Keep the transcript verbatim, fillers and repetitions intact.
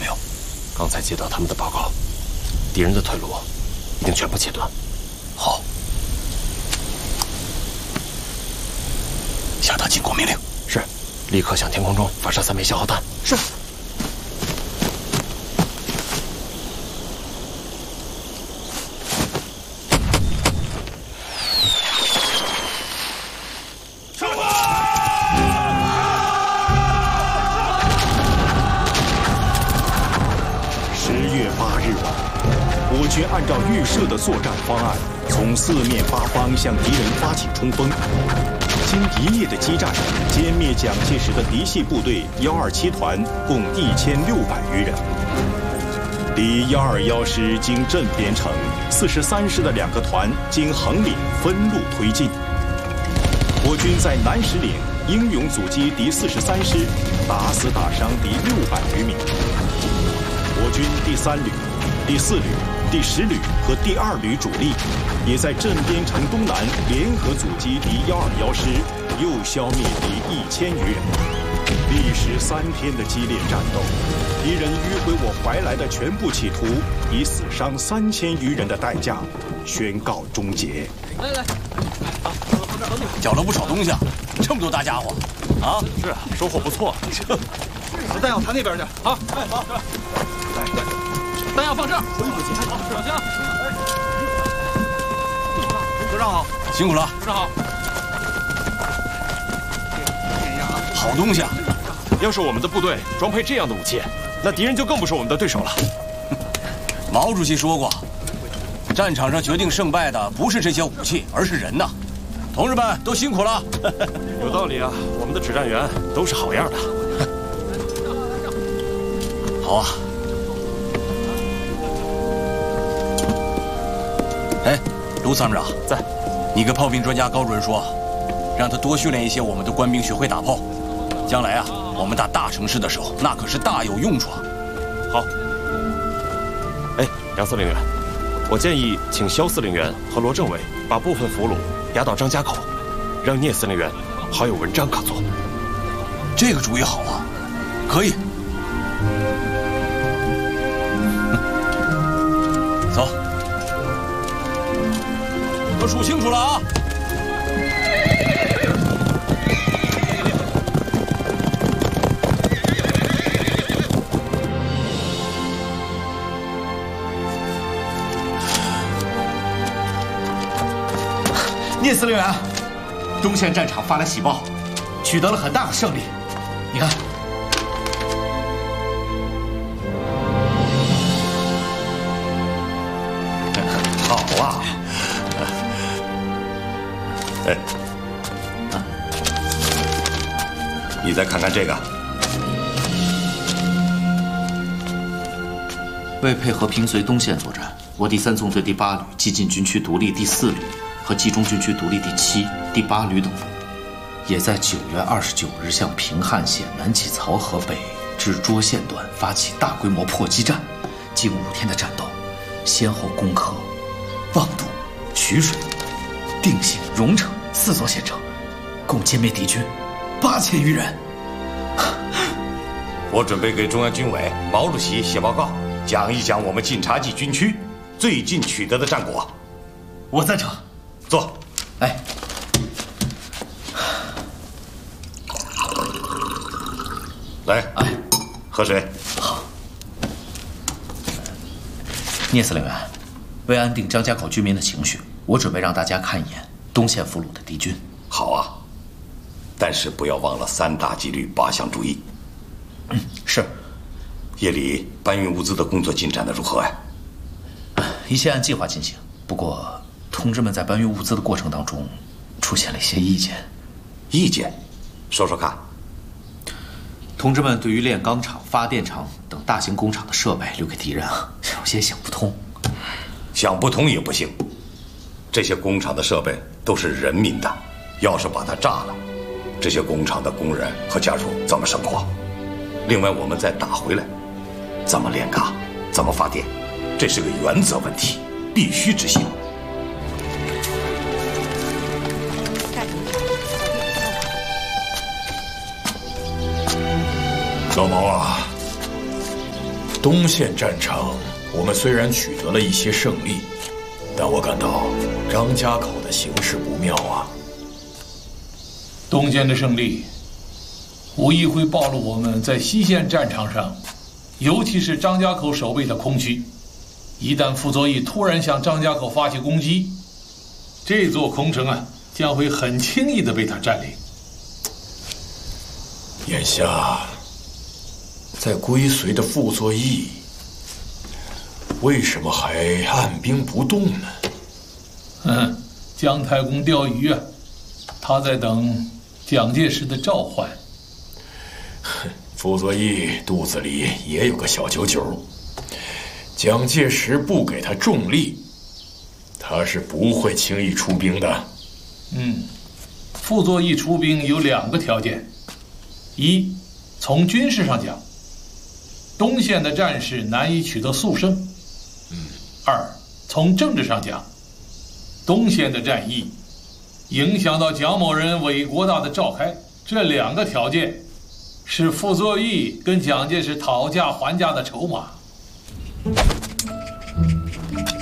没有？ 刚才接到他们的报告，敌人的退路已经全部切断。 好，下达进攻命令。 是，立刻向天空中发射三枚消耗弹。 是。 我军按照预设的作战方案，从四面八方向敌人发起冲锋。经一夜的激战，歼灭蒋介石的嫡系部队幺二七团共一千六百余人。敌幺二幺师经镇边城，四十三师的两个团经横岭分路推进。我军在南石岭英勇阻击敌四十三师，打死打伤敌六百余名。我军第三旅、第四旅。 第十旅和第二旅主力也在镇边城东南联合阻击敌幺二幺师，又消灭敌一千余人。历时三天的激烈战斗，敌人迂回我怀来的全部企图，以死伤三千余人的代价宣告终结。 来来， 缴了不少东西啊，这么多大家伙，啊！ 是啊，收获不错。 弹药弹那边去。好，哎好，来来。 弹药放这儿，回不及。好，小心。科长好， 辛苦了。 科长好。 好东西啊！ 要是我们的部队装配这样的武器，那敌人就更不是我们的对手了。 毛主席说过，战场上决定胜败的不是这些武器，而是人呐。同志们都辛苦了。 有道理啊，我们的指战员都是好样的。 好啊。 哎，卢参谋长在。 你跟炮兵专家高主任说，让他多训练一些我们的官兵学会打炮。将来啊，我们打大城市的时候，那可是大有用处啊。 好。哎，杨司令员，我建议请肖司令员和罗政委把部分俘虏押到张家口，让聂司令员好有文章可做。 这个主意好啊，可以。走。 都数清楚了啊！ 聂司令员，中线战场发来喜报，取得了很大的胜利。你看， 好啊！ 哎，你再看看这个。 为配合平绥东线作战，我第三纵队第八旅、冀晋军区独立第四旅和冀中军区独立第七、第八旅等，也在九月二十九日向平汉线南起漕河北至涿县段发起大规模破击战。经五天的战斗，先后攻克望都、曲水、定兴、荣城四座县城，共歼灭敌军八千余人。 我准备给中央军委毛主席写报告，讲一讲我们晋察冀军区最近取得的战果。 我赞成。 坐。 哎。 来， 哎， 喝水。 好。聂司令员，为安定张家口居民的情绪，我准备让大家看一眼东线俘虏的敌军。 好啊，但是不要忘了三大纪律八项注意。 嗯，是。 夜里搬运物资的工作进展的如何呀？ 一切按计划进行，不过同志们在搬运物资的过程当中出现了一些意见。 意见？说说看。 同志们对于炼钢厂、发电厂等大型工厂的设备留给敌人啊，有些想不通。 想不通也不行，这些工厂的设备都是人民的，要是把它炸了，这些工厂的工人和家属怎么生活？另外，我们再打回来，怎么炼钢，怎么发电，这是个原则问题，必须执行。 老毛啊， 东线战场，我们虽然取得了一些胜利，但我感到张家口的形势不妙啊。 东线的胜利，无疑会暴露我们在西线战场上，尤其是张家口守备的空虚。一旦傅作义突然向张家口发起攻击，这座空城啊，将会很轻易地被他占领。 眼下，在归绥的傅作义，为什么还按兵不动呢？ 嗯，姜太公钓鱼啊，他在等蒋介石的召唤。 傅作义肚子里也有个小九九，蒋介石不给他重力，他是不会轻易出兵的。 嗯，傅作义出兵有两个条件：一，从军事上讲，东线的战事难以取得速胜；二，从政治上讲，东线的战役影响到蒋某人伪国大的召开。这两个条件是傅作义跟蒋介石讨价还价的筹码。